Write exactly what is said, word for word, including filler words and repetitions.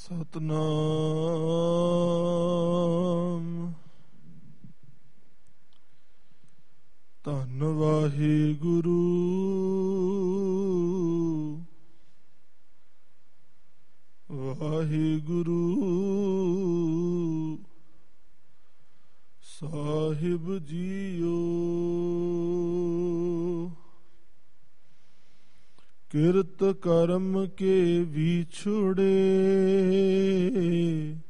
ਸਤਨਾਮ। ਧੰਨ ਵਾਹਿਗੁਰੂ ਵਾਹਿਗੁਰੂ ਸਾਹਿਬ ਜੀਓ। ਕਿਰਤ ਕਰਮ ਕੇ ਵਿਛੜੇ